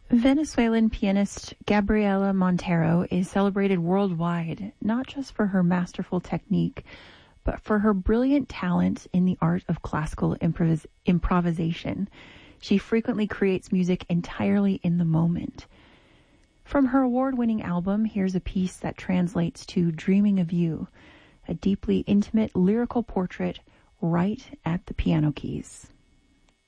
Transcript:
Venezuelan pianist Gabriela Montero is celebrated worldwide, not just for her masterful technique, but for her brilliant talent in the art of classical improvisation. She frequently creates music entirely in the moment. From her award-winning album, here's a piece that translates to Dreaming of You, a deeply intimate lyrical portrait right at the piano keys.